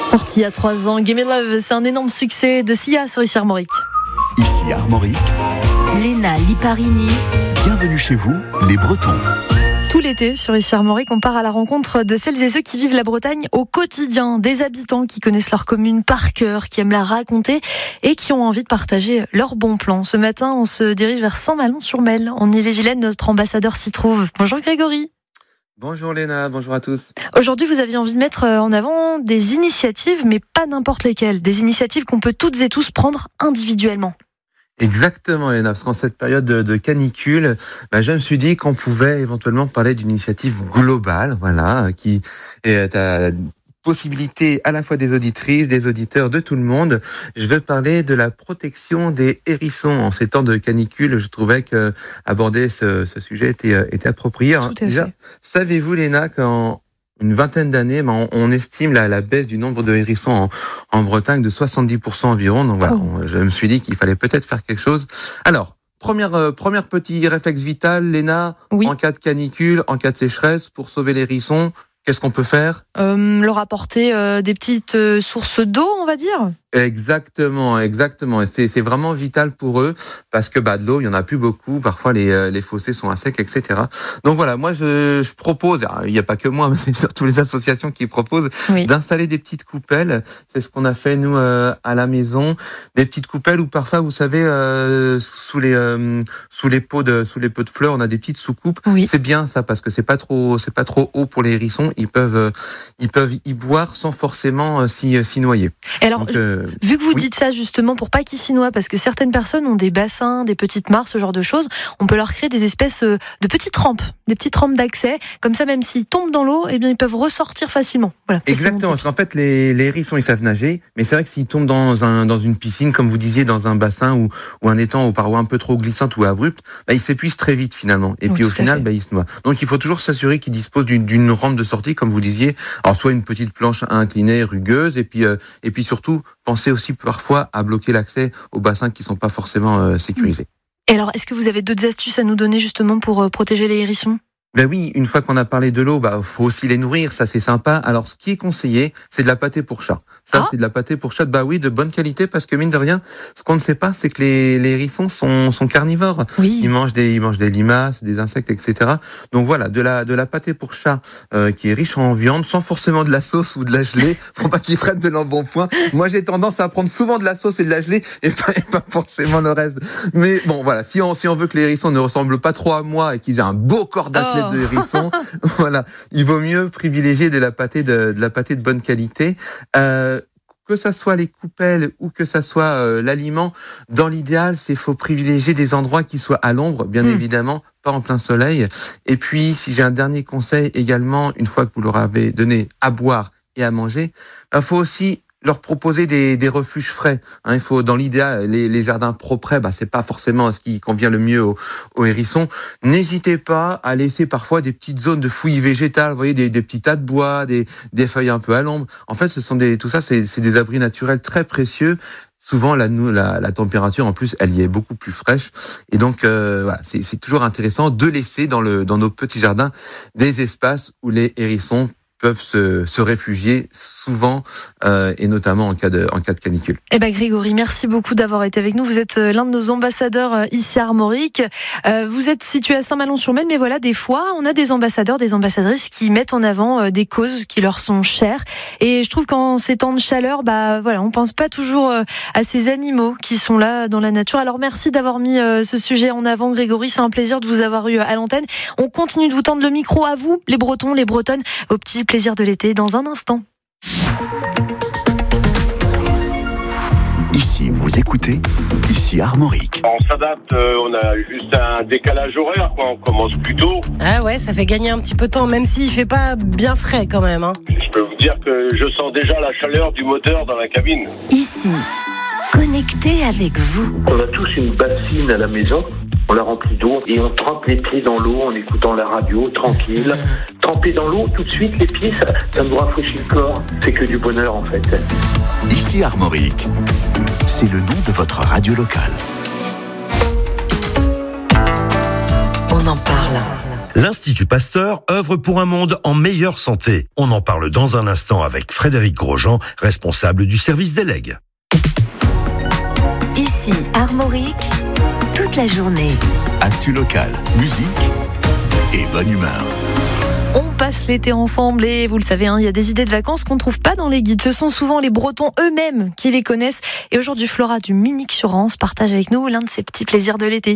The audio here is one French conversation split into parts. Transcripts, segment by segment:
Sorti il y a 3 ans, Gimme Love, c'est un énorme succès de Sia sur ici Armorique. Ici Armorique, Léna Liparini. bienvenue chez vous, les Bretons. Tout l'été, sur ici Armorique, on part à la rencontre de celles et ceux qui vivent la Bretagne au quotidien, des habitants qui connaissent leur commune par cœur, qui aiment la raconter et qui ont envie de partager leurs bons plans. Ce matin, on se dirige vers Saint-Malo-sur-Mel, en Ille-et-Vilaine. Notre ambassadeur s'y trouve. Bonjour Grégory. Bonjour Léna, bonjour à tous. Aujourd'hui, vous aviez envie de mettre en avant des initiatives, mais pas n'importe lesquelles. Des initiatives qu'on peut toutes et tous prendre individuellement. Exactement Léna, parce qu'en cette période de canicule, je me suis dit qu'on pouvait éventuellement parler d'une initiative globale, qui est à possibilité à la fois des auditrices, des auditeurs, de tout le monde. Je veux parler de la protection des hérissons. En ces temps de canicule, je trouvais que aborder ce sujet était approprié. Déjà, savez-vous Léna qu'en une vingtaine d'années, on estime la baisse du nombre de hérissons en Bretagne de 70% environ. Donc voilà, je me suis dit qu'il fallait peut-être faire quelque chose. Alors, première petit réflexe vital, Léna, en cas de canicule, en cas de sécheresse, pour sauver les hérissons, qu'est-ce qu'on peut faire ? Leur apporter des petites sources d'eau, on va dire. Exactement. Et c'est vraiment vital pour eux parce que de l'eau, il y en a plus beaucoup. Parfois, les fossés sont à sec, etc. Donc voilà, moi je propose. Il n'y a pas que moi, mais c'est surtout les associations qui proposent d'installer des petites coupelles. C'est ce qu'on a fait nous à la maison, des petites coupelles où parfois, vous savez, sous les pots de fleurs, on a des petites soucoupes. Oui. C'est bien ça parce que c'est pas trop haut pour les hérissons. Ils peuvent y boire sans forcément s'y noyer. Alors, vu que vous dites ça justement pour pas qu'ils s'y noient, parce que certaines personnes ont des bassins, des petites mares, ce genre de choses, on peut leur créer des espèces de petites rampes, des petites rampes d'accès. Comme ça, même s'ils tombent dans l'eau, ils peuvent ressortir facilement. Voilà. Exactement, parce qu'en fait, les hérissons, ils savent nager, mais c'est vrai que s'ils tombent dans une piscine, comme vous disiez, dans un bassin ou un étang aux parois un peu trop glissantes ou abruptes, ils s'épuisent très vite finalement. Et puis au final, ils se noient. Donc il faut toujours s'assurer qu'ils disposent d'une rampe de sortie, comme vous disiez. Alors soit une petite planche inclinée, rugueuse, et puis surtout, pensez aussi parfois à bloquer l'accès aux bassins qui sont pas forcément sécurisés. Et alors, est-ce que vous avez d'autres astuces à nous donner justement pour protéger les hérissons ? Oui, une fois qu'on a parlé de l'eau, faut aussi les nourrir, ça c'est sympa. Alors ce qui est conseillé, c'est de la pâtée pour chat. C'est de la pâtée pour chat, de bonne qualité, parce que mine de rien, ce qu'on ne sait pas, c'est que les hérissons sont carnivores. Oui. Ils mangent des limaces, des insectes, etc. Donc voilà, de la pâtée pour chat qui est riche en viande, sans forcément de la sauce ou de la gelée. Faut pas qu'ils freinent de l'embonpoint. Moi j'ai tendance à prendre souvent de la sauce et de la gelée et pas forcément le reste. Mais bon voilà, si on veut que les hérissons ne ressemblent pas trop à moi et qu'ils aient un beau corps d'athlète de hérissons, il vaut mieux privilégier de la pâtée de bonne qualité. Que ça soit les coupelles ou que ça soit l'aliment, dans l'idéal, faut privilégier des endroits qui soient à l'ombre, bien évidemment, pas en plein soleil. Et puis, si j'ai un dernier conseil également, une fois que vous leur avez donné à boire et à manger, faut aussi leur proposer des refuges frais. Il faut, dans l'idéal, les jardins propres, c'est pas forcément ce qui convient le mieux aux hérissons. N'hésitez pas à laisser parfois des petites zones de fouillis végétales, vous voyez, des petits tas de bois, des feuilles un peu à l'ombre. En fait, tout ça, c'est des abris naturels très précieux. Souvent, la température, en plus, elle y est beaucoup plus fraîche. Et donc, c'est toujours intéressant de laisser dans nos petits jardins des espaces où les hérissons peuvent se réfugier souvent et notamment en cas de canicule. Grégory, merci beaucoup d'avoir été avec nous. Vous êtes l'un de nos ambassadeurs ici à Armorique. Vous êtes situé à Saint-Malo-sur-Mel, mais voilà, des fois, on a des ambassadeurs, des ambassadrices qui mettent en avant des causes qui leur sont chères. Et je trouve qu'en ces temps de chaleur, on pense pas toujours à ces animaux qui sont là dans la nature. Alors merci d'avoir mis ce sujet en avant, Grégory. C'est un plaisir de vous avoir eu à l'antenne. On continue de vous tendre le micro à vous, les Bretons, les Bretonnes, au petit plaisir de l'été dans un instant. Ici, vous écoutez, ici Armorique. On s'adapte, on a juste un décalage horaire, on commence plus tôt. Ah ouais, ça fait gagner un petit peu de temps, même s'il fait pas bien frais quand même. Je peux vous dire que je sens déjà la chaleur du moteur dans la cabine. Ici, connecté avec vous. On a tous une bassine à la maison. On la remplit d'eau et on trempe les pieds dans l'eau en écoutant la radio, tranquille. Tremper dans l'eau, tout de suite, les pieds, ça nous rafraîchit le corps. C'est que du bonheur, en fait. Ici Armorique, c'est le nom de votre radio locale. On en parle. L'Institut Pasteur œuvre pour un monde en meilleure santé. On en parle dans un instant avec Frédéric Grosjean, responsable du service des legs. Ici, Armorique, toute la journée. Actu locale, musique et bonne humeur. On passe l'été ensemble et vous le savez, il y a des idées de vacances qu'on ne trouve pas dans les guides. Ce sont souvent les Bretons eux-mêmes qui les connaissent. Et aujourd'hui, Flora du Minic-sur-Rance partage avec nous l'un de ses petits plaisirs de l'été.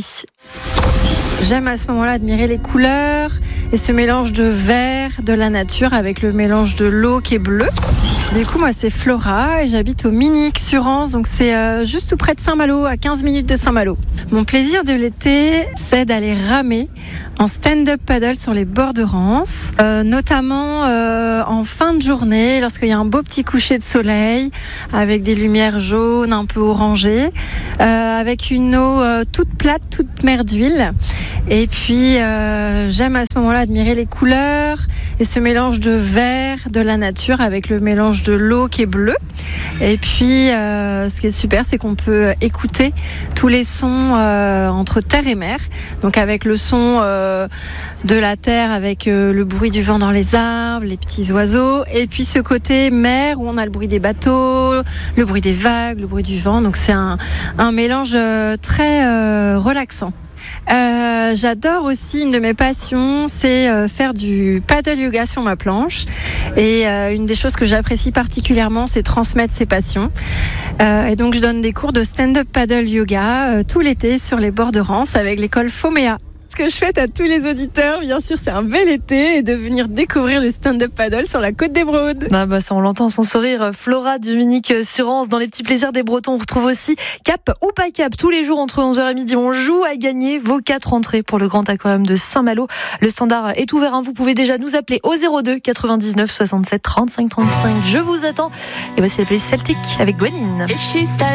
J'aime à ce moment-là admirer les couleurs et ce mélange de vert de la nature avec le mélange de l'eau qui est bleue. Du coup, moi, c'est Flora et j'habite au Minic-sur-Rance, donc c'est juste tout près de Saint-Malo, à 15 minutes de Saint-Malo. Mon plaisir de l'été, c'est d'aller ramer en stand-up paddle sur les bords de Rance, notamment en fin de journée, lorsqu'il y a un beau petit coucher de soleil, avec des lumières jaunes, un peu orangées, avec une eau toute plate, toute mer d'huile. Et puis, j'aime à ce moment-là admirer les couleurs et ce mélange de vert de la nature avec le mélange de l'eau qui est bleue. Et puis, ce qui est super, c'est qu'on peut écouter tous les sons entre terre et mer. Donc, avec le son de la terre, avec le bruit du vent dans les arbres, les petits oiseaux. Et puis, ce côté mer où on a le bruit des bateaux, le bruit des vagues, le bruit du vent. Donc, c'est un mélange très relaxant. J'adore aussi, une de mes passions, c'est faire du paddle yoga sur ma planche. Et une des choses que j'apprécie particulièrement, c'est transmettre ces passions. Et donc je donne des cours de stand-up paddle yoga tout l'été sur les bords de Rance avec l'école Fomea. Ce que je souhaite à tous les auditeurs, bien sûr, c'est un bel été et de venir découvrir le stand-up paddle sur la côte d'Émeraude. Ça, on l'entend sans sourire. Flora du Minic-sur-Rance dans les petits plaisirs des Bretons. On retrouve aussi Cap ou pas Cap. Tous les jours entre 11h et midi, on joue à gagner vos 4 entrées pour le Grand Aquarium de Saint-Malo. Le standard est ouvert. Vous pouvez déjà nous appeler au 02 99 67 35 35. Je vous attends. Et voici la playlist Celtic avec Gwenine.